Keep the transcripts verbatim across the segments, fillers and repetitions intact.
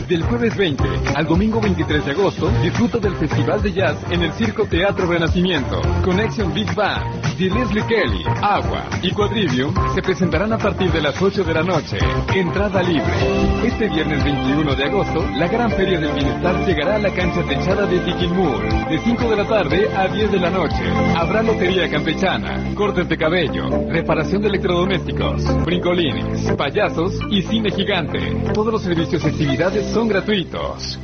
Del jueves veinte al domingo veintitrés de agosto, disfruta del Festival de Jazz en el Circo Teatro Renacimiento. Connection Big Band, de Leslie Kelly, Agua y Quadrivium se presentarán a partir de las ocho de la noche. Entrada libre. Este viernes veintiuno de agosto, la Gran Feria del Bienestar llegará a la cancha techada de Tiquimul, de cinco de la tarde a diez de la noche. Habrá lotería campechana, cortes de cabello, reparación de electrodomésticos, brincolines, payasos y cine gigante. Todos los servicios y actividades son gratuitos.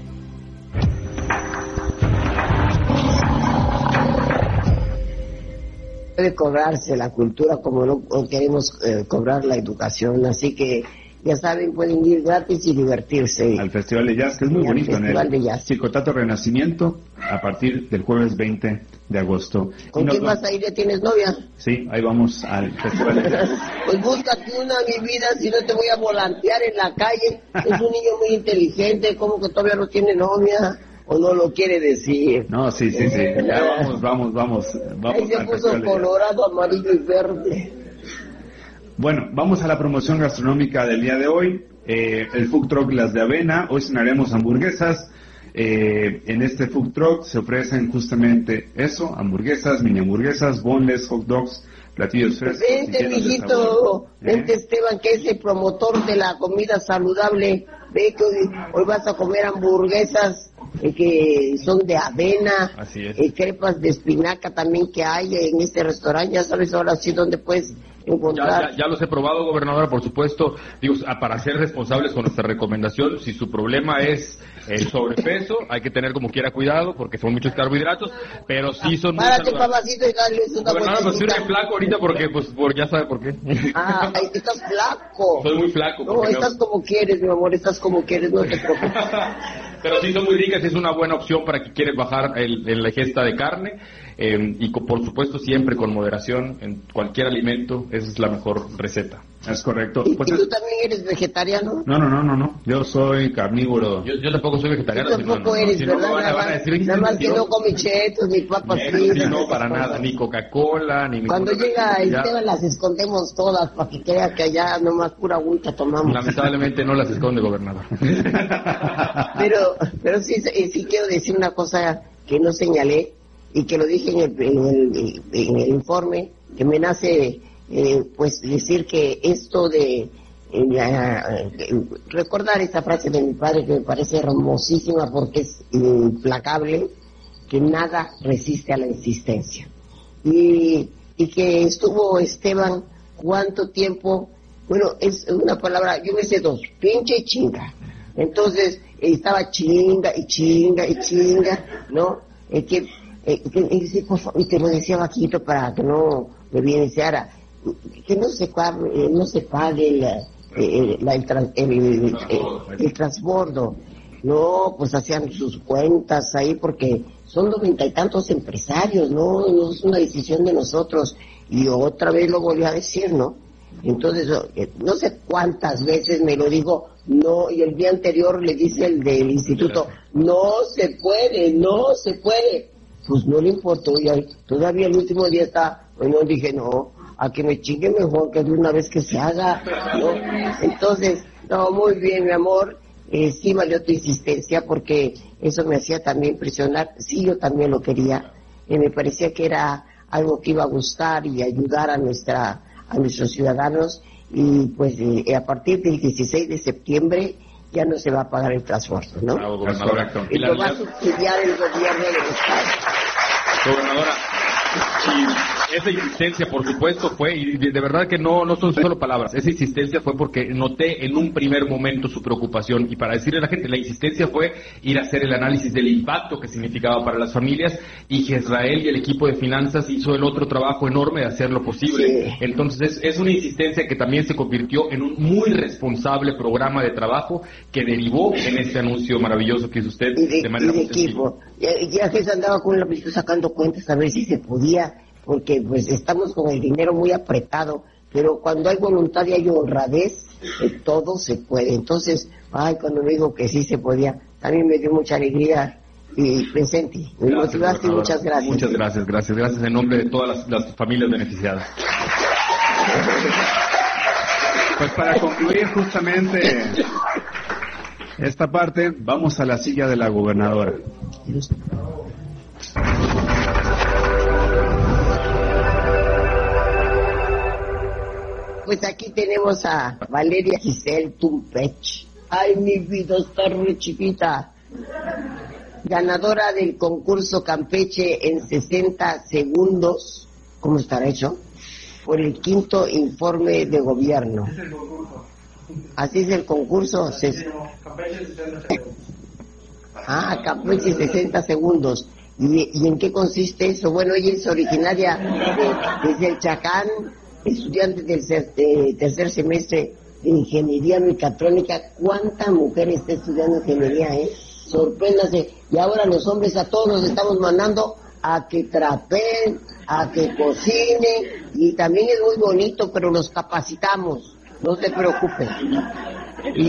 Puede cobrarse la cultura como no queremos eh, cobrar la educación, así que ya saben, pueden ir gratis y divertirse. Al Festival de Jazz, que es muy bonito, en el Circo Teatro Renacimiento, a partir del jueves veinte de agosto. ¿Con quién vas a ir? ¿Ya tienes novia? Sí, ahí vamos al Festival de Jazz. Pues búscate una, mi vida, si no te voy a volantear en la calle. Es un niño muy inteligente, como que todavía no tiene novia. ¿O no lo quiere decir? No, sí, sí, sí. Ya vamos, vamos, vamos. vamos Ahí se puso colorado, amarillo y verde. Bueno, vamos a la promoción gastronómica del día de hoy. Eh, el Food Truck Las de Avena. Hoy cenaremos hamburguesas. Eh, en este Food Truck se ofrecen justamente eso: hamburguesas, mini hamburguesas, boneless, hot dogs, platillos frescos. Vente, mijito, vente, ¿eh? Esteban, que es el promotor de la comida saludable. Ve que hoy, hoy vas a comer hamburguesas eh, que son de avena, así es. Eh, crepas de espinaca también que hay en este restaurante. Ya sabes ahora sí dónde puedes encontrar. Ya, ya, ya los he probado, gobernadora, por supuesto. Digo, para ser responsables con nuestra recomendación, si su problema es el sobrepeso, hay que tener como quiera cuidado porque son muchos carbohidratos, pero sí son muy Párate, papacito, y dale una gobernadora, pues estoy muy flaco ahorita porque, pues, por, ya sabe por qué. Ah, estás flaco. Soy muy flaco. No, estás no... como quieres, mi amor, estás como quieres, no te preocupes. Pero sí son muy ricas, es una buena opción para que quieres bajar el, en la ingesta de carne. Eh, y con, por supuesto siempre con moderación en cualquier alimento, esa es la mejor receta. Es correcto. ¿Y, pues ¿y es... tú también eres vegetariano? No, no, no, no, no. Yo soy carnívoro. Yo, yo tampoco soy vegetariano. Tú tampoco no, eres, si ¿verdad? No, no, nada, van a decir, nada más que no come chetos, ni papas fritas. Sí, no, para nada, ni Coca-Cola, ni... Cuando llega Esteban las escondemos todas para que crea que allá nomás pura agüita tomamos. Lamentablemente no las esconde, gobernador. pero, pero sí, sí quiero decir una cosa que no señalé y que lo dije en el, en el, en el informe, que me nace eh, pues decir que esto de eh, eh, recordar esta frase de mi padre que me parece hermosísima porque es implacable, que nada resiste a la insistencia. Y, y que estuvo Esteban cuánto tiempo, bueno, es una palabra, yo me sé dos, pinche y chinga. Entonces estaba chinga y chinga y chinga, ¿no? Eh, que Eh, que, eh, por favor, y te lo decía bajito para que no me evidenciara, que no se pague, no se pague el, eh, la, el, trans, el, el, el, el transbordo. No, pues hacían sus cuentas ahí porque son noventa y tantos empresarios, no, no es una decisión de nosotros. Y otra vez lo volví a decir, ¿no? Entonces, no sé cuántas veces me lo digo, no, y el día anterior le dice el del instituto, no se puede, no se puede. Pues no le importó, y ahí, todavía el último día está, bueno, dije, no, a que me chingue mejor que de una vez que se haga, ¿no? Entonces, no, muy bien, mi amor, eh, sí valió tu insistencia, porque eso me hacía también presionar, sí, yo también lo quería, y me parecía que era algo que iba a gustar y ayudar a nuestra, a nuestros ciudadanos, y pues eh, a partir del dieciséis de septiembre, ya no se va a pagar el transporte, ¿no? Claro, gobernadora. Y lo va a subsidiar el gobierno del Estado. Gobernadora, sí, esa insistencia, por supuesto, fue, y de, de verdad que no, no son solo palabras, esa insistencia fue porque noté en un primer momento su preocupación, y para decirle a la gente, la insistencia fue ir a hacer el análisis del impacto que significaba para las familias, y Jezrael y el equipo de finanzas hizo el otro trabajo enorme de hacer lo posible. Sí. Entonces, es, es una insistencia que también se convirtió en un muy responsable programa de trabajo que derivó en este anuncio maravilloso que hizo usted y de, de manera y de equipo. Ya, ya que se andaba con la película sacando cuentas a ver si se podía, porque pues estamos con el dinero muy apretado, pero cuando hay voluntad y hay honradez, eh, todo se puede. Entonces, ay, cuando me dijo que sí se podía, también me dio mucha alegría y pensé en ti. Me gracias, motivaste y muchas gracias. Muchas gracias, gracias, gracias en nombre de todas las, las familias beneficiadas. Pues para concluir justamente esta parte, vamos a la silla de la gobernadora. Pues aquí tenemos a Valeria Giselle Tumpech. Ay, mi vida está re chiquita. Ganadora del concurso Campeche en sesenta segundos. ¿Cómo estará hecho? Por el quinto informe de gobierno. Es el concurso. Así es el concurso. Ses... Ah, Campeche sesenta segundos. ¿Y, ¿Y en qué consiste eso? Bueno, ella es originaria de, desde el Chacán, estudiante del de tercer semestre de Ingeniería Mecatrónica. ¿Cuánta mujer está estudiando ingeniería, eh? Sorpréndase. Y ahora los hombres a todos los estamos mandando a que trapeen, a que cocinen, y también es muy bonito, pero los capacitamos, no te preocupes. Y,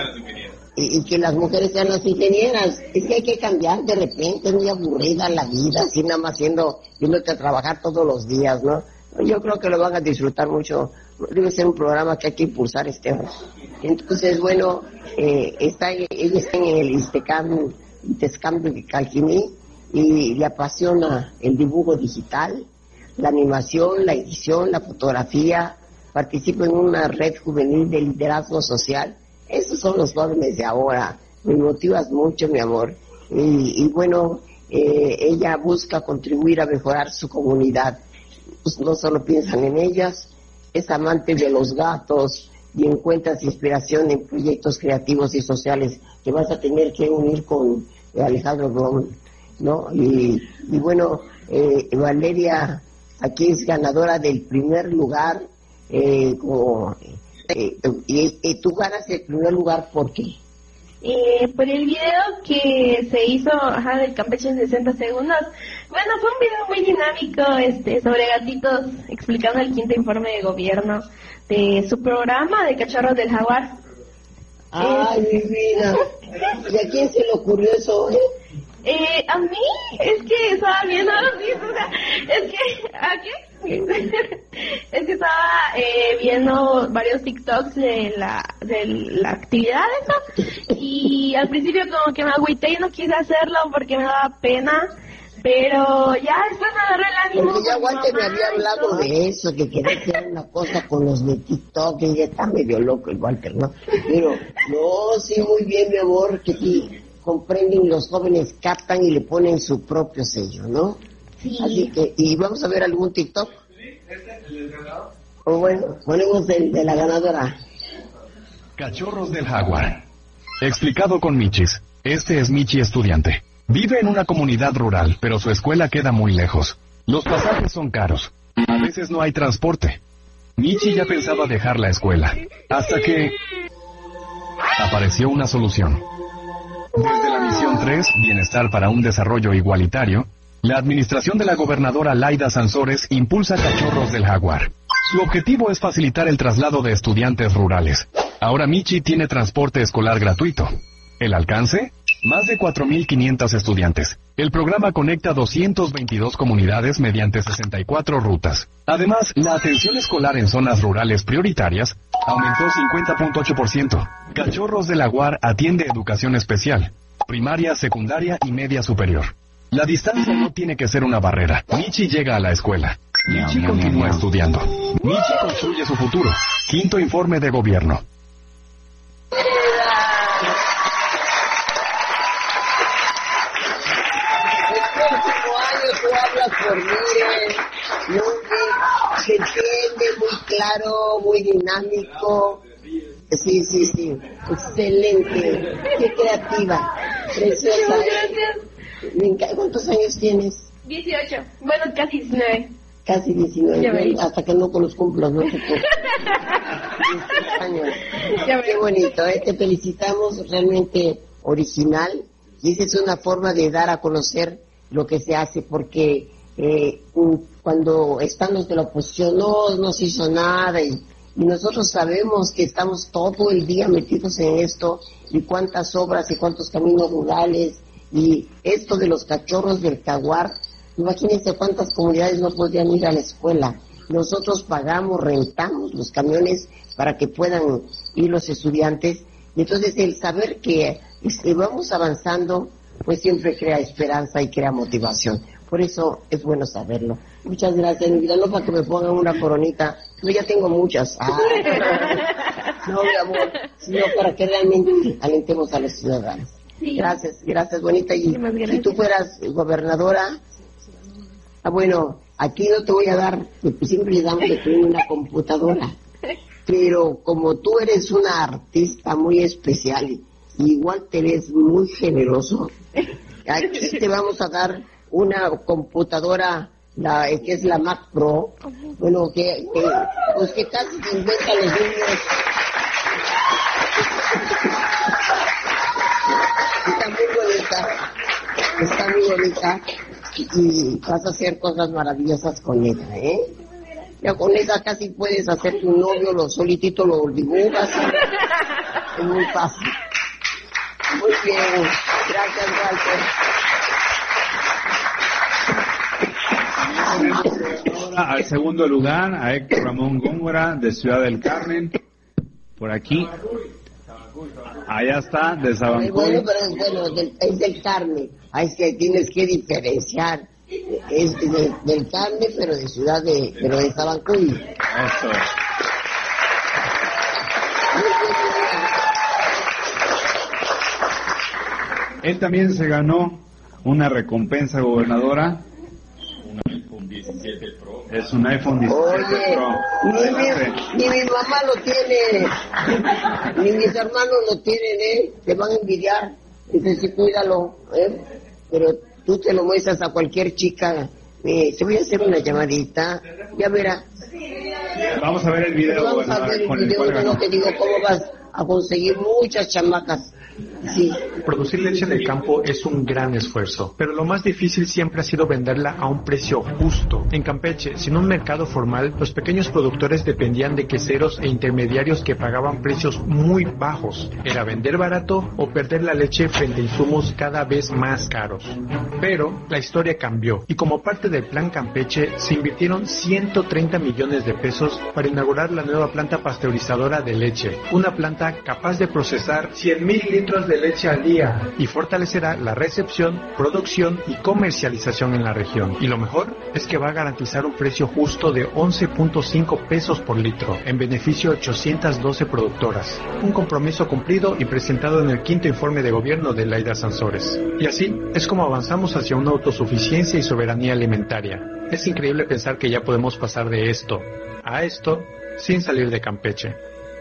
y, y que las mujeres sean las ingenieras. Es que hay que cambiar de repente, es muy aburrida la vida, así nada más siendo, yéndote a trabajar todos los días, ¿no? Yo creo que lo van a disfrutar mucho. Debe ser un programa que hay que impulsar, Esteban. Entonces, bueno, eh, está, ella está en el Istecam, Istecam de Calquiní, y le apasiona el dibujo digital, la animación, la edición, la fotografía. Participa en una red juvenil de liderazgo social. Esos son los jóvenes de ahora. Me motivas mucho, mi amor. Y, y bueno, eh, ella busca contribuir a mejorar su comunidad. Pues no solo piensan en ellas, es amante de los gatos y encuentras inspiración en proyectos creativos y sociales que vas a tener que unir con Alejandro Ron, ¿no? Y, y bueno, eh, Valeria aquí es ganadora del primer lugar, eh, como, eh, y, y tú ganas el primer lugar, ¿por qué? Eh, por el video que se hizo, ajá, del Campeche en sesenta segundos. Bueno, fue un video muy dinámico, este, sobre gatitos, explicando el quinto informe de gobierno de su programa de Cachorros del Jaguar. Ay, eh, mi vida. ¿Y a quién se le ocurrió eso, eh? Eh, a mí, es que estaba viendo los videos, o sea, es que, ¿a qué? Es que estaba eh, viendo varios TikToks de la, de la actividad esa, y al principio como que me agüité y no quise hacerlo porque me daba pena, pero ya después me agarré el ánimo. Porque ya Walter me había hablado de eso, que quería hacer una cosa con los de TikTok, y ya está medio loco el Walter, ¿no? Pero, no, sí, muy bien, mi amor, que sí comprenden, los jóvenes captan y le ponen su propio sello, ¿no? Sí. Así que, ¿y vamos a ver algún TikTok? O bueno, ponemos el de la ganadora. Cachorros del Jaguar. Explicado con Michis. Este es Michi estudiante. Vive en una comunidad rural, pero su escuela queda muy lejos. Los pasajes son caros. A veces no hay transporte. Michi ya pensaba dejar la escuela, hasta que apareció una solución. Desde la misión tres, Bienestar para un Desarrollo Igualitario, la administración de la gobernadora Laida Sansores impulsa Cachorros del Jaguar. Su objetivo es facilitar el traslado de estudiantes rurales. Ahora Michi tiene transporte escolar gratuito. ¿El alcance? Más de cuatro mil quinientos estudiantes. El programa conecta doscientas veintidós comunidades mediante sesenta y cuatro rutas. Además, la atención escolar en zonas rurales prioritarias aumentó cincuenta punto ocho por ciento. Cachorros del Jaguar atiende educación especial, primaria, secundaria y media superior. La distancia no tiene que ser una barrera. Michi llega a la escuela. Michi continúa estudiando. Michi construye su futuro. Quinto informe de gobierno. Tú hablas por mí, muy bien, se entiende, muy claro, muy dinámico. Sí, sí, sí, excelente, qué creativa, preciosa. ¿Eh? ¿Cuántos años tienes? dieciocho, bueno, casi diecinueve. Casi diecinueve, hasta que no los cumplas, ¿no? años. Qué bonito, ¿eh? Te felicitamos, realmente original, y esa es una forma de dar a conocer lo que se hace, porque eh, cuando están los de la oposición, no, no se hizo nada, y, y nosotros sabemos que estamos todo el día metidos en esto, y cuántas obras y cuántos caminos rurales, y esto de los Cachorros del Jaguar, imagínense cuántas comunidades no podían ir a la escuela. Nosotros pagamos, rentamos los camiones para que puedan ir los estudiantes, Entonces el saber que este, vamos avanzando, pues siempre crea esperanza y crea motivación. Por eso es bueno saberlo. Muchas gracias, mi vida. No para que me pongan una coronita, yo ya tengo muchas. Ah, no, mi amor, sino para que realmente alentemos a los ciudadanos. Sí. Gracias, gracias, bonita. Y si tú fueras gobernadora, ah, bueno, aquí no te voy a dar, siempre le damos de tú una computadora, pero como tú eres una artista muy especial y igual te ves muy generoso, aquí te vamos a dar una computadora, la que es la Mac Pro, bueno, que, que pues que casi se inventan los niños. Está muy bonita, está muy bonita y vas a hacer cosas maravillosas con ella, ¿eh? Ya con esa casi puedes hacer tu novio, lo solitito lo dibujas, es muy fácil. Muy bien, gracias, Walter. Ahora al segundo lugar, a Héctor Ramón Góngora, de Ciudad del Carmen, por aquí. Allá está, de Sabancuy. Bueno, pero es bueno, del, es del Carmen. Ahí es que tienes que diferenciar. Es de, del Carmen, pero de Ciudad de, pero de Sabancuy. Eso. Él también se ganó una recompensa gobernadora. Un iPhone diecisiete Pro. Es un iPhone diecisiete Oye, Pro. Ni mi, ni mi mamá lo tiene, ni mis hermanos lo tienen, ¿eh? Te van a envidiar. Dice, sí, cuídalo, ¿eh? Pero tú te lo muestras a cualquier chica. Eh, te voy a hacer una llamadita, ya verá. Vamos a ver el video. Vamos a ver el video, yo no te digo cómo vas a conseguir muchas chamacas. Sí. Producir leche del campo es un gran esfuerzo, pero lo más difícil siempre ha sido venderla a un precio justo. En Campeche, sin un mercado formal, los pequeños productores dependían de queseros e intermediarios que pagaban precios muy bajos. Era vender barato o perder la leche frente a insumos cada vez más caros. Pero la historia cambió y como parte del Plan Campeche se invirtieron ciento treinta millones de pesos para inaugurar la nueva planta pasteurizadora de leche, una planta capaz de procesar cien mil litros de leche al día y fortalecerá la recepción, producción y comercialización en la región. Y lo mejor es que va a garantizar un precio justo de once punto cinco pesos por litro, en beneficio de ochocientas doce productoras. Un compromiso cumplido y presentado en el quinto informe de gobierno de Laida Sansores. Y así es como avanzamos hacia una autosuficiencia y soberanía alimentaria. Es increíble pensar que ya podemos pasar de esto a esto sin salir de Campeche.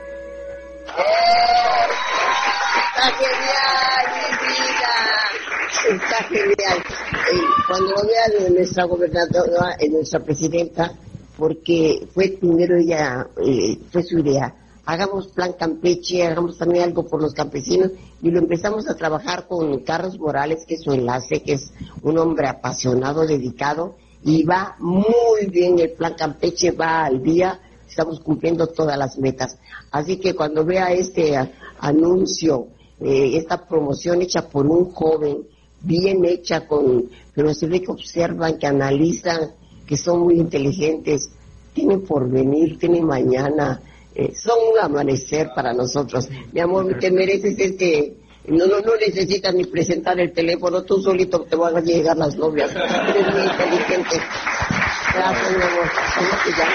Está genial, mi vida. Está genial. Eh, cuando lo vea de nuestra gobernadora, eh, nuestra presidenta, porque fue primero ella, eh, fue su idea. Hagamos Plan Campeche, hagamos también algo por los campesinos, y lo empezamos a trabajar con Carlos Morales, que es su enlace, que es un hombre apasionado, dedicado, y va muy bien el Plan Campeche, va al día, estamos cumpliendo todas las metas. Así que cuando vea este a, anuncio, eh, esta promoción hecha por un joven, bien hecha, con, pero se ve que observan, que analizan, que son muy inteligentes, tienen porvenir, tienen mañana, eh, son un amanecer para nosotros. Mi amor, te mereces este, no, no, no necesitas ni presentar el teléfono, tú solito te van a llegar las novias, eres muy inteligente. Gracias, mi amor. ¿Cómo te llamas?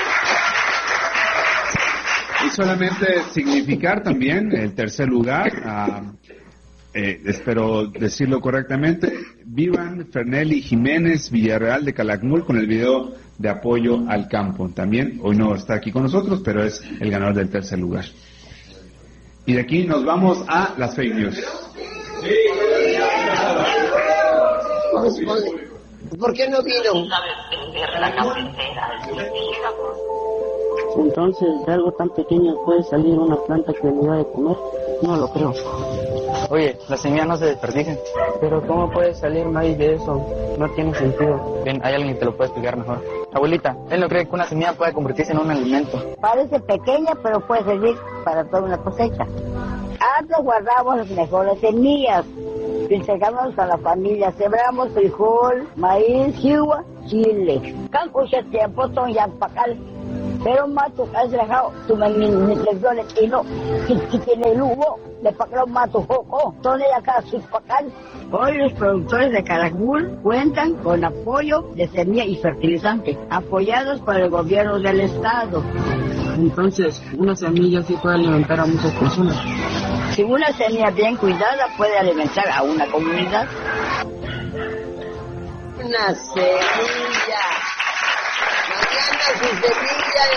Y solamente significar también el tercer lugar, uh, eh, espero decirlo correctamente, Vivan Fernelli Jiménez Villarreal de Calakmul con el video de apoyo al campo. También hoy no está aquí con nosotros, pero es el ganador del tercer lugar. Y de aquí nos vamos a las fake news. ¿Por qué no vino? Entonces, de algo tan pequeño puede salir una planta que le da de comer. No lo creo. Oye, las semillas no se desperdician. Pero ¿cómo puede salir maíz de eso? No tiene sentido. Ven, hay alguien que te lo puede explicar mejor. Abuelita, él no cree que una semilla puede convertirse en un alimento. Parece pequeña, pero puede servir para toda una cosecha. Antes guardamos las mejores semillas y entregamos a la familia. Sembramos frijol, maíz, chihuahua, chile. Cancucha tiempo, son yampacal. Pero mato has dejado tu reflexiones y no, que, que tiene lujo, de pagar mato joco, todo de acá sus pacal. Hoy los productores de Caracol cuentan con apoyo de semilla y fertilizante, apoyados por el gobierno del estado. Entonces, una semilla sí puede alimentar a muchas personas. Si una semilla bien cuidada puede alimentar a una comunidad. Una semilla. Mañana su semilla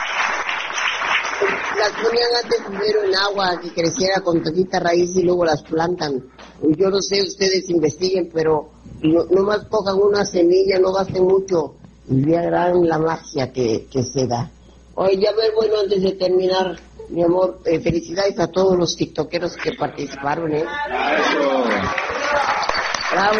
las ponían antes primero en agua que creciera con poquita raíz y luego las plantan. Yo no sé, ustedes investiguen, pero no, nomás cojan una semilla, no gasten mucho y vean la magia que, que se da. Oye, ya ver, bueno, antes de terminar, mi amor, eh, felicidades a todos los tiktokeros que participaron, ¿eh? ¡Bravo! ¡Bravo!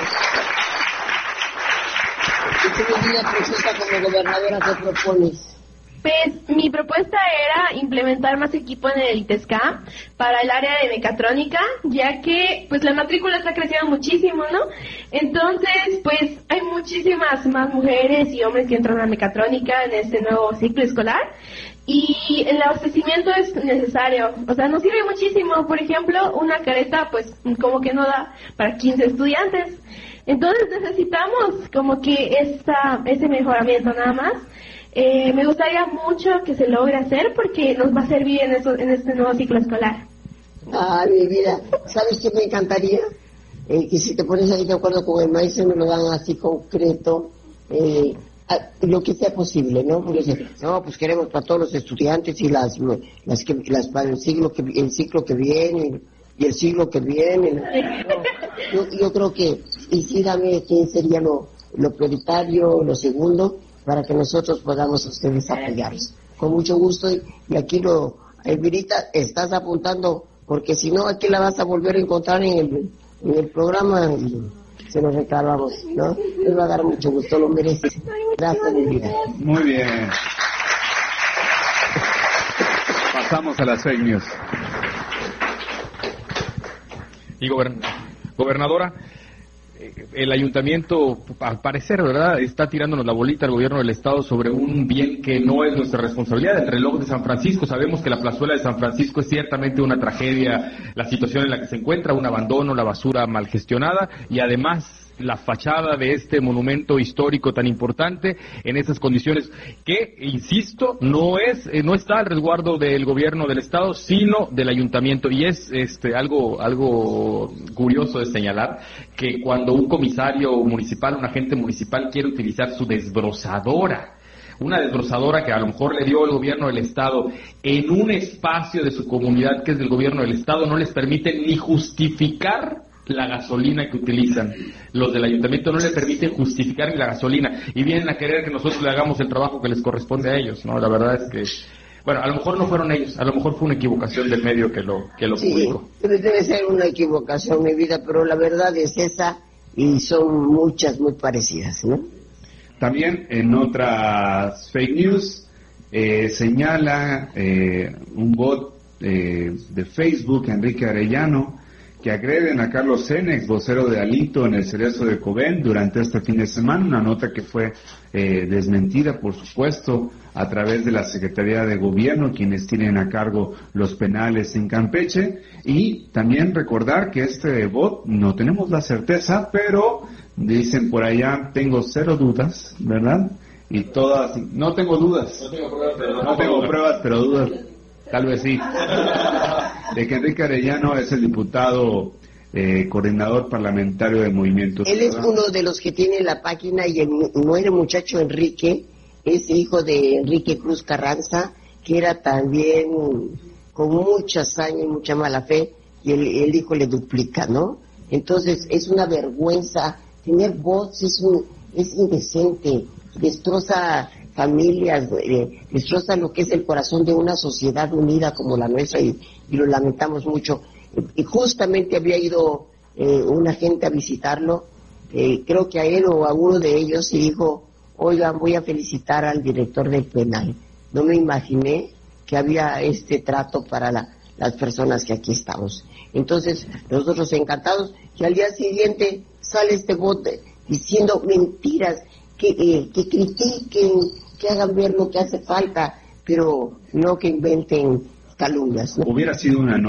¿Y tú, mi vida preciosa, como gobernadora, qué propones? Pues mi propuesta era implementar más equipo en el ITESCA para el área de mecatrónica, ya que pues la matrícula está creciendo muchísimo, ¿no? Entonces, pues hay muchísimas más mujeres y hombres que entran a mecatrónica en este nuevo ciclo escolar y el abastecimiento es necesario, o sea, nos sirve muchísimo. Por ejemplo, una careta pues como que no da para quince estudiantes. Entonces necesitamos como que esta, ese mejoramiento nada más. Eh, me gustaría mucho que se logre hacer porque nos va a servir en, eso, en este nuevo ciclo escolar. Ah, mi vida, ¿sabes qué me encantaría? Eh, que si te pones ahí de acuerdo con el maestro me lo dan así concreto, eh, a, lo que sea posible, ¿no? Porque no, pues queremos para todos los estudiantes y las las que las para el siglo que el ciclo que viene y el siglo que viene. ¿No? Yo, yo creo que y sí, dame quién sería lo lo prioritario, lo segundo, para que nosotros podamos a ustedes apoyarlos. Con mucho gusto, y, y aquí lo, Elvirita, estás apuntando, porque si no, aquí la vas a volver a encontrar en el, en el programa y se lo reclamamos, ¿no? Les va a dar mucho gusto, lo merece. Gracias, mi vida. Muy bien. Pasamos a las fake news. Y gobern- gobernadora, el ayuntamiento, al parecer, ¿verdad?, está tirándonos la bolita al gobierno del estado sobre un bien que no es nuestra responsabilidad, el reloj de San Francisco. Sabemos que la plazuela de San Francisco es ciertamente una tragedia, la situación en la que se encuentra, un abandono, la basura mal gestionada y además la fachada de este monumento histórico tan importante en esas condiciones que, insisto, no es eh, no está al resguardo del gobierno del estado, sino del ayuntamiento. Y es este algo algo curioso de señalar que cuando un comisario municipal, un agente municipal quiere utilizar su desbrozadora, una desbrozadora que a lo mejor le dio el gobierno del estado en un espacio de su comunidad que es del gobierno del estado, no les permite ni justificar la gasolina que utilizan. Los del ayuntamiento no le permiten justificar la gasolina y vienen a querer que nosotros le hagamos el trabajo que les corresponde a ellos, ¿no? La verdad es que, bueno, a lo mejor no fueron ellos, a lo mejor fue una equivocación del medio que lo que lo sí, publicó. Debe ser una equivocación, mi vida, pero la verdad es esa y son muchas muy parecidas, ¿no? También en otras fake news eh, señala eh, un bot eh, de Facebook, Enrique Arellano, que agreden a Carlos Cenex, vocero de Alito en el Cerezo de Cobén durante este fin de semana, una nota que fue eh, desmentida, por supuesto, a través de la Secretaría de Gobierno, quienes tienen a cargo los penales en Campeche, y también recordar que este bot, no tenemos la certeza, pero dicen por allá, tengo cero dudas, ¿verdad? Y todas, no tengo dudas, no tengo pruebas, pero, no tengo pruebas, pero dudas, tal vez sí, de que Enrique Arellano es el diputado eh, coordinador parlamentario del Movimiento Él es uno de los que tiene la página y el muere muchacho Enrique, es hijo de Enrique Cruz Carranza, que era también con mucha hazaña y mucha mala fe, y el, el hijo le duplica, ¿no? Entonces es una vergüenza, tener voz es, un, es indecente, destroza familias, eh, destroza lo que es el corazón de una sociedad unida como la nuestra y, y lo lamentamos mucho. Y justamente había ido eh, una gente a visitarlo, eh, creo que a él o a uno de ellos, y dijo, oigan, voy a felicitar al director del penal. No me imaginé que había este trato para la, las personas que aquí estamos. Entonces, nosotros encantados, que al día siguiente sale este bote diciendo mentiras, que, eh, que critiquen, que hagan ver lo que hace falta, pero no que inventen calumnias, ¿no? Hubiera sido una